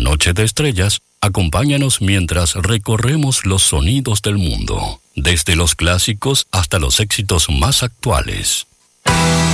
Noche de Estrellas, acompáñanos mientras recorremos los sonidos del mundo, desde los clásicos hasta los éxitos más actuales.